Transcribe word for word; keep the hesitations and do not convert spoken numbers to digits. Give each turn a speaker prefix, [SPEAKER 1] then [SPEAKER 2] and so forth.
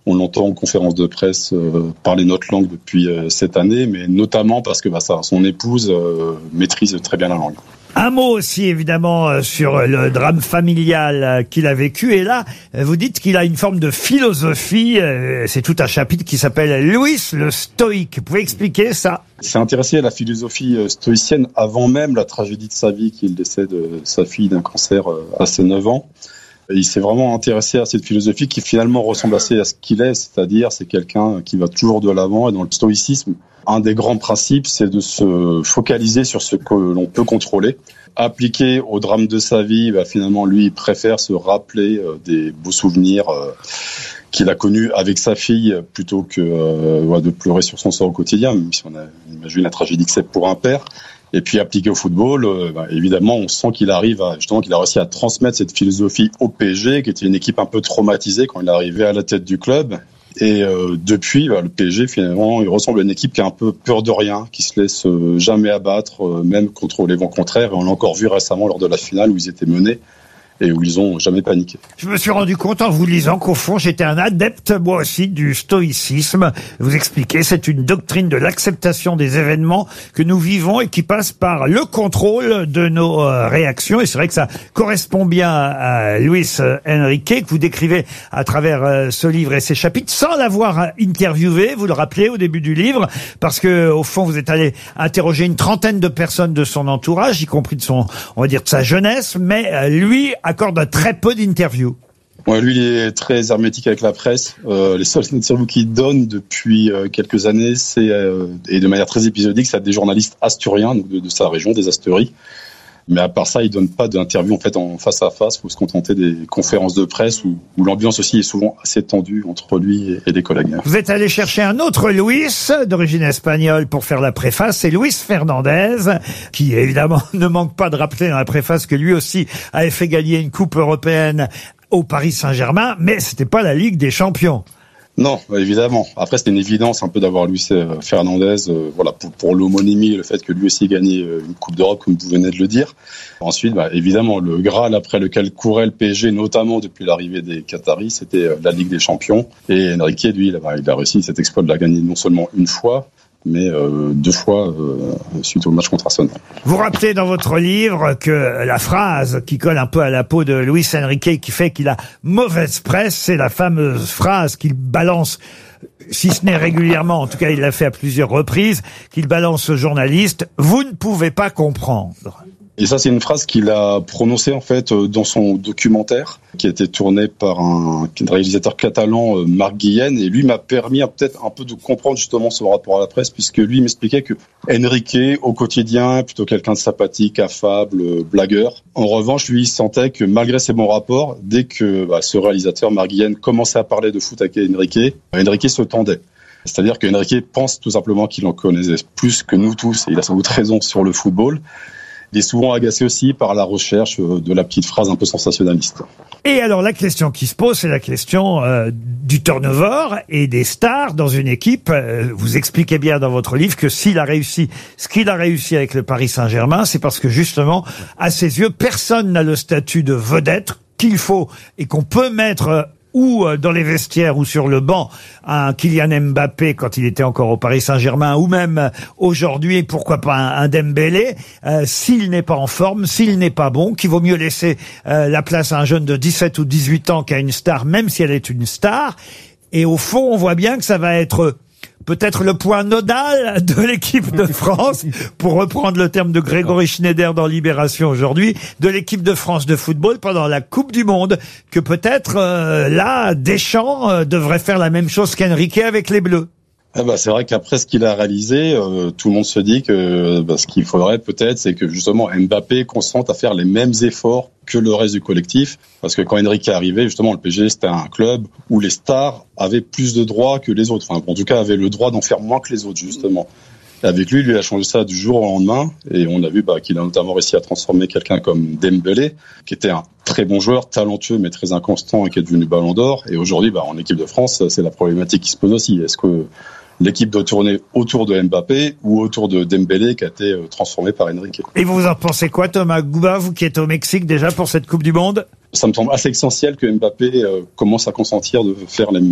[SPEAKER 1] On l'entend en conférence de presse euh, parler notre langue depuis euh, cette année, mais notamment parce que bah, ça, son épouse euh, maîtrise très bien la langue.
[SPEAKER 2] Un mot aussi, évidemment, sur le drame familial qu'il a vécu. Et là, vous dites qu'il a une forme de philosophie. C'est tout un chapitre qui s'appelle Louis le stoïque. Vous pouvez expliquer ça?
[SPEAKER 1] Il s'est intéressé à la philosophie stoïcienne avant même la tragédie de sa vie, qu'il décède de sa fille d'un cancer à ses neuf ans. Et il s'est vraiment intéressé à cette philosophie qui finalement ressemble assez à ce qu'il est, c'est-à-dire c'est quelqu'un qui va toujours de l'avant. Et dans le stoïcisme, un des grands principes, c'est de se focaliser sur ce que l'on peut contrôler. Appliqué au drame de sa vie, bah, finalement, lui, il préfère se rappeler euh, des beaux souvenirs euh, qu'il a connus avec sa fille plutôt que euh, de pleurer sur son sort au quotidien, même si on, a, on imagine la tragédie que c'est pour un père. Et puis appliqué au football, euh, bah, évidemment, on sent qu'il arrive à, justement, qu'il a réussi à transmettre cette philosophie au P S G, qui était une équipe un peu traumatisée quand il est arrivé à la tête du club. Et euh, depuis, bah, le P S G, finalement, il ressemble à une équipe qui a un peu peur de rien, qui se laisse euh, jamais abattre, euh, même contre les vents contraires. Et on l'a encore vu récemment lors de la finale où ils étaient menés et où ils ont jamais paniqué.
[SPEAKER 2] Je me suis rendu compte en vous lisant qu'au fond, j'étais un adepte, moi aussi, du stoïcisme. Vous expliquez, c'est une doctrine de l'acceptation des événements que nous vivons et qui passe par le contrôle de nos euh, réactions. Et c'est vrai que ça correspond bien à Luis Enrique, que vous décrivez à travers euh, ce livre et ses chapitres, sans l'avoir interviewé, vous le rappelez au début du livre, parce que au fond, vous êtes allé interroger une trentaine de personnes de son entourage, y compris de son, on va dire, de sa jeunesse, mais euh, lui accorde très peu d'interviews.
[SPEAKER 1] Ouais, lui, il est très hermétique avec la presse. Euh, les seules interviews qu'il donne depuis euh, quelques années, c'est euh, et de manière très épisodique, c'est à des journalistes asturiens, donc de, de sa région, des Asturies. Mais à part ça, il donne pas d'interview en fait en face à face. Il faut se contenter des conférences de presse où, où l'ambiance aussi est souvent assez tendue entre lui et, et des collègues.
[SPEAKER 2] Vous êtes allé chercher un autre Luis d'origine espagnole pour faire la préface, c'est Luis Fernandez, qui évidemment ne manque pas de rappeler dans la préface que lui aussi avait fait gagner une coupe européenne au Paris Saint-Germain, mais c'était pas la Ligue des Champions.
[SPEAKER 1] Non, évidemment. Après, c'était une évidence un peu d'avoir Luis Fernandez, euh, voilà, pour, pour l'homonymie, le fait que lui aussi gagnait une Coupe d'Europe, comme vous venez de le dire. Ensuite, bah, évidemment, le Graal après lequel courait le P S G, notamment depuis l'arrivée des Qataris, c'était la Ligue des Champions. Et Enrique, lui, il a, il a réussi cet exploit de la gagner non seulement une fois, mais euh, deux fois euh, suite au match contre Arsenal.
[SPEAKER 2] Vous rappelez dans votre livre que la phrase qui colle un peu à la peau de Luis Enrique, qui fait qu'il a mauvaise presse, c'est la fameuse phrase qu'il balance, si ce n'est régulièrement, en tout cas il l'a fait à plusieurs reprises, qu'il balance aux journalistes « Vous ne pouvez pas comprendre ».
[SPEAKER 1] Et ça, c'est une phrase qu'il a prononcée en fait dans son documentaire qui a été tourné par un réalisateur catalan, Marc Guillen, et lui m'a permis peut-être un peu de comprendre justement son rapport à la presse, puisque lui m'expliquait que Enrique, au quotidien, est plutôt quelqu'un de sympathique, affable, blagueur. En revanche, lui, il sentait que malgré ses bons rapports, dès que bah, ce réalisateur, Marc Guillen, commençait à parler de foot avec Enrique, Enrique se tendait. C'est-à-dire qu'Enrique pense tout simplement qu'il en connaissait plus que nous tous, et il a sans doute raison sur le football. Il est souvent agacé aussi par la recherche de la petite phrase un peu sensationnaliste.
[SPEAKER 2] Et alors la question qui se pose, c'est la question euh, du turnover et des stars dans une équipe. Euh, vous expliquez bien dans votre livre que s'il a réussi, ce qu'il a réussi avec le Paris Saint-Germain, c'est parce que justement, à ses yeux, personne n'a le statut de vedette qu'il faut et qu'on peut mettre ou dans les vestiaires ou sur le banc un Kylian Mbappé quand il était encore au Paris Saint-Germain, ou même aujourd'hui, pourquoi pas un, un Dembélé, euh, s'il n'est pas en forme, s'il n'est pas bon, qu'il vaut mieux laisser euh, la place à un jeune de dix-sept ou dix-huit ans qu'à une star, même si elle est une star. Et au fond, on voit bien que ça va être peut-être le point nodal de l'équipe de France, pour reprendre le terme de Grégory Schneider dans Libération aujourd'hui, de l'équipe de France de football pendant la Coupe du Monde, que peut-être euh, là, Deschamps euh, devrait faire la même chose qu'Enrique avec les Bleus.
[SPEAKER 1] Ah bah, c'est vrai qu'après ce qu'il a réalisé, euh, tout le monde se dit que bah, ce qu'il faudrait peut-être, c'est que justement Mbappé consente à faire les mêmes efforts que le reste du collectif. Parce que quand Enrique est arrivé, justement, le P S G, c'était un club où les stars avaient plus de droits que les autres. Enfin, en tout cas, avaient le droit d'en faire moins que les autres, justement. Et avec lui, lui a changé ça du jour au lendemain. Et on a vu bah, qu'il a notamment réussi à transformer quelqu'un comme Dembélé, qui était un très bon joueur, talentueux, mais très inconstant et qui est devenu Ballon d'Or. Et aujourd'hui, bah, en équipe de France, c'est la problématique qui se pose aussi. Est-ce que l'équipe doit tourner autour de Mbappé ou autour de Dembélé qui a été transformé par Enrique?
[SPEAKER 2] Et vous en pensez quoi, Thomas Gouba, vous qui êtes au Mexique déjà pour cette Coupe du Monde?
[SPEAKER 1] Ça me semble assez essentiel que Mbappé euh, commence à consentir de faire les